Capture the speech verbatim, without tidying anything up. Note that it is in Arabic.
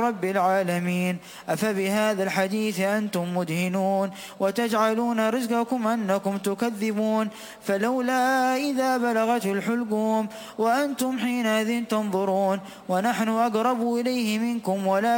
رب العالمين. أفبهذا الحديث أنتم مدهنون وتجعلون رزقكم أنكم تكذبون. فلولا إذا بلغت الحلقوم وأنتم حينئذ تنظرون ونحن أقرب إليه منكم ولكن